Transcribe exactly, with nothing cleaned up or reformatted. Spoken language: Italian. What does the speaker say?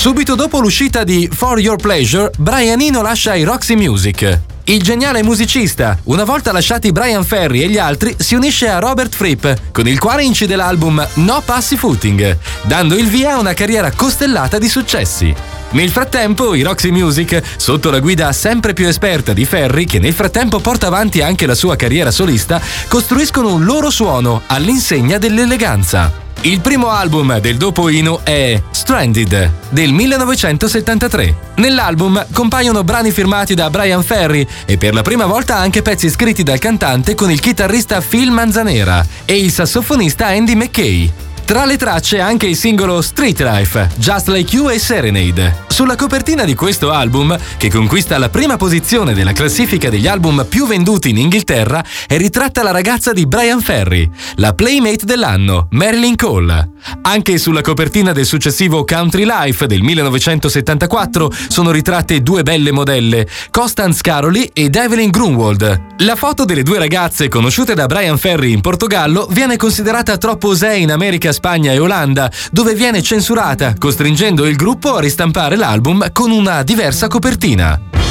Subito dopo l'uscita di For Your Pleasure, Brian Eno lascia i Roxy Music. Il geniale musicista, una volta lasciati Bryan Ferry e gli altri, si unisce a Robert Fripp, con il quale incide l'album No Pussyfooting, dando il via a una carriera costellata di successi. Nel frattempo, i Roxy Music, sotto la guida sempre più esperta di Ferry, che nel frattempo porta avanti anche la sua carriera solista, costruiscono un loro suono all'insegna dell'eleganza. Il primo album del dopo Eno è Stranded del millenovecentosettantatré. Nell'album compaiono brani firmati da Bryan Ferry e per la prima volta anche pezzi scritti dal cantante con il chitarrista Phil Manzanera e il sassofonista Andy McKay. Tra le tracce anche il singolo Street Life, Just Like You e Serenade. Sulla copertina di questo album, che conquista la prima posizione della classifica degli album più venduti in Inghilterra, è ritratta la ragazza di Bryan Ferry, la playmate dell'anno, Marilyn Cole. Anche sulla copertina del successivo Country Life del millenovecentosettantaquattro sono ritratte due belle modelle, Constance Caroli ed Evelyn Grunwald. La foto delle due ragazze conosciute da Bryan Ferry in Portogallo viene considerata troppo osé in America, Spagna e Olanda, dove viene censurata, costringendo il gruppo a ristampare l'album con una diversa copertina.